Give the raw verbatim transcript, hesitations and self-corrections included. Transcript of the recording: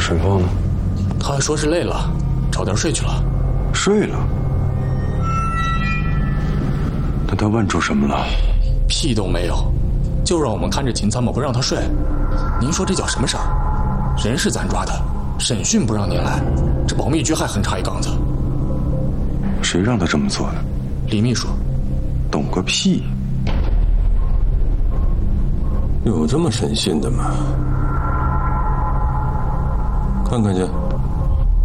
沈峰呢？ 他还说是累了，早点睡去了。 睡了？那他问出什么了？ 屁都没有，就让我们看着秦参谋不让他睡。您说这叫什么事儿？人是咱抓的，审讯不让您来，这保密局还横插一杠子。 谁让他这么做的？ 李秘书。 懂个屁！ 有这么审讯的吗？看看去。